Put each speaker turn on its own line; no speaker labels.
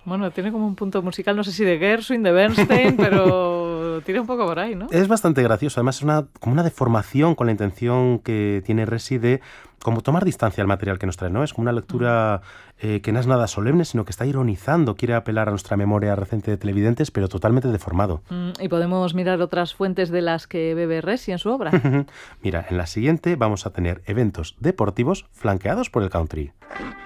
Bueno, tiene como un punto musical, no sé si de Gershwin, de Bernstein, pero tira un poco por ahí, ¿no?
Es bastante gracioso, además es como una deformación con la intención que tiene Resi de como tomar distancia al material que nos trae, ¿no? Es como una lectura que no es nada solemne, sino que está ironizando, quiere apelar a nuestra memoria reciente de televidentes, pero totalmente deformado.
¿Y podemos mirar otras fuentes de las que bebe Resi en su obra?
Mira, en la siguiente vamos a tener eventos deportivos flanqueados por el country.